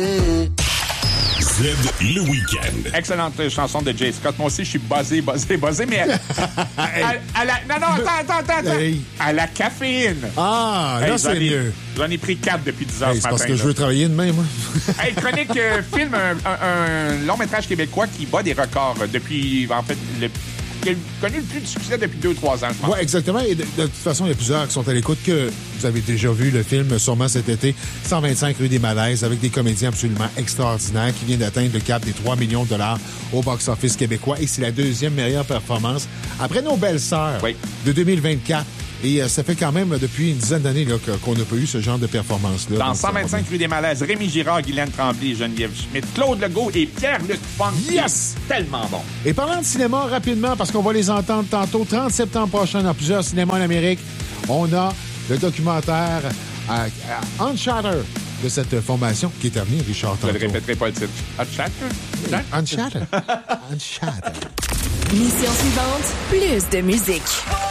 Z, le week-end. Excellente chanson de Jay Scott. Moi aussi, je suis buzzé, mais... Attends. Hey. À la caféine. Ah, là, c'est mieux. J'en ai pris 4 depuis 10 heures Hey, ce c'est matin. parce que je veux travailler demain, moi. Hey, chronique film, un long-métrage québécois qui bat des records depuis, en fait, qui a connu le plus de succès depuis 2-3 ans, je pense. Oui, exactement. Et de toute façon, il y a plusieurs qui sont à l'écoute que vous avez déjà vu le film, sûrement cet été, 125 rue des Malaises, avec des comédiens absolument extraordinaires qui viennent d'atteindre le cap des 3 millions de dollars au box-office québécois. Et c'est la deuxième meilleure performance après Nos Belles-Sœurs de 2024. Et ça fait quand même depuis une dizaine d'années là, qu'on n'a pas eu ce genre de performance-là. Dans donc, 125 rue des Malaises, Rémi Girard, Guylaine Tremblay, Geneviève Schmidt, Claude Legault et Pierre-Luc Funk. Yes! Tellement bon. Et parlant de cinéma, rapidement, parce qu'on va les entendre tantôt, 30 septembre prochain, dans plusieurs cinémas en Amérique, on a le documentaire Uncharted de cette formation qui est à venir, Richard, tantôt. Je ne répéterai pas le titre. Uncharted. Uncharted. Mission suivante, plus de musique.